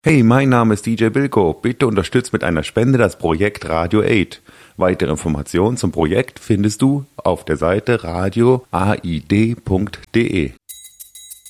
Hey, mein Name ist DJ Bilko. Bitte unterstützt mit einer Spende das Projekt Radio 8. Weitere Informationen zum Projekt findest du auf der Seite radioaid.de.